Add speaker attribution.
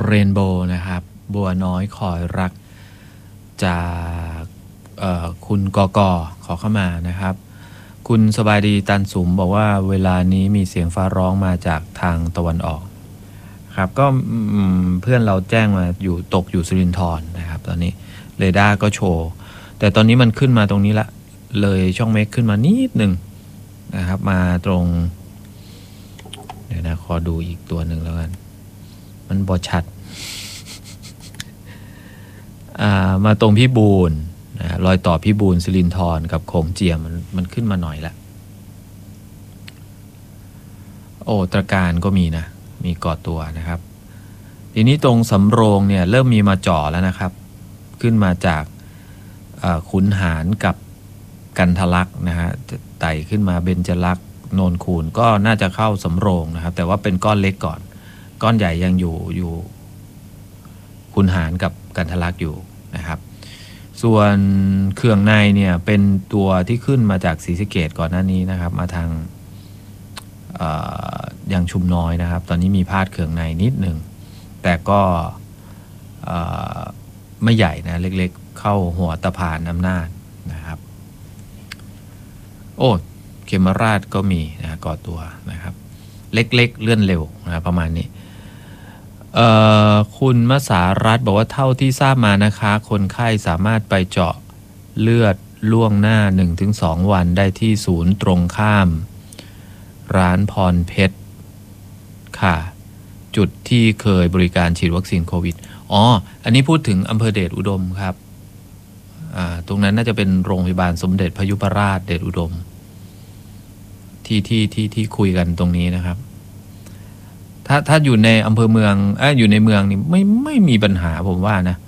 Speaker 1: เรนโบว์นะครับบัวน้อยคอยรักจากคุณกกขอเข้ามานะครับคุณสบายดีตันสุมบอกว่าเวลานี้มีเสียงฟ้าร้องมาจากทางตะวันออกครับก็เพื่อนเราแจ้งมาอยู่ตกอยู่สุรินทร์นะครับตอนนี้เรดาร์ก็โชว์แต่ตอนนี้มันขึ้นมาตรงนี้ละเลยช่องเมฆขึ้นมานิดหนึ่งนะครับมาตรงเดี๋ยวนะขอดูอีกตัวหนึ่งแล้วกันมันบอชัดมาตรงพี่บูนรอยต่อพี่บูนสิรินธรกับโขงเจียมมันขึ้นมาหน่อยละโอ้ตระการก็มีนะมีก่อตัวนะครับทีนี้ตรงสำโรงเนี่ยเริ่มมีมาจ่อแล้วนะครับขึ้นมาจากขุนหารกับกันทะลักนะฮะไต่ขึ้นมาเบญจลักษณ์โนนคูนก็น่าจะเข้าสำโรงนะครับแต่ว่าเป็นก้อนเล็กก่อนก้อนใหญ่ยังอยู่ขุนหารกับกันทะลักอยู่นะครับส่วนเขื่องในเนี่ยเป็นตัวที่ขึ้นมาจากศรีสะเกษก่อนหน้านี้นะครับมาทางยังชุมน้อยนะครับตอนนี้มีพาดเขื่องในนิดหนึ่งแต่ก็ไม่ใหญ่นะเล็กๆเข้าหัวตะพานอำนาจนะครับโอ้เขมราชก็มีนะก่อตัวนะครับเล็กๆเลื่อนเร็วนะประมาณนี้คุณมสารัตน์บอกว่าเท่าที่ทราบมานะคะคนไข้สามารถไปเจาะเลือดล่วงหน้า 1-2 วันได้ที่ศูนย์ตรงข้ามร้านพรเพชรค่ะจุดที่เคยบริการฉีดวัคซีนโควิดอันนี้พูดถึงอำเภอเดชอุดมครับตรงนั้นน่าจะเป็นโรงพยาบาลสมเด็จพระยุพราชเดชอุดมที่คุยกันตรงนี้นะครับถ้าอยู่ในอำเภอเมืองอยู่ในเมืองนี่ไม่มีปัญหาผมว่านะ